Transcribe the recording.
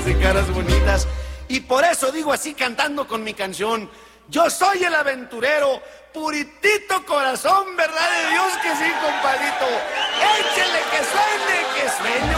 guapas y caras bonitas. Y por eso digo así cantando con mi canción: yo soy el aventurero, puritito corazón, verdad de Dios que sí, compadrito. Échele que suene, que suene.